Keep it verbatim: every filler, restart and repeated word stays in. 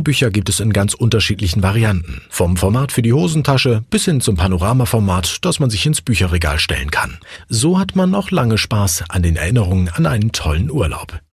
Bücher gibt es in ganz unterschiedlichen Varianten. Vom Format für die Hosentasche bis hin zum Panoramaformat, das man sich ins Bücherregal stellen kann. So hat man noch lange Spaß an den Erinnerungen an einen tollen Urlaub.